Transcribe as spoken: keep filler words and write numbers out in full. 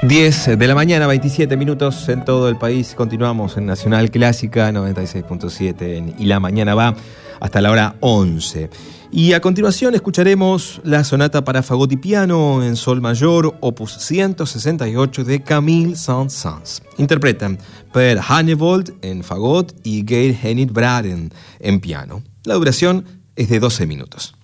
diez de la mañana, veintisiete minutos en todo el país. Continuamos en Nacional Clásica noventa y seis punto siete y la mañana va hasta la hora once. Y a continuación escucharemos la sonata para fagot y piano en sol mayor, opus ciento sesenta y ocho de Camille Saint-Saëns. Interpretan Per Hannevold en fagot y Geir Henning Braden en piano. La duración es de doce minutos.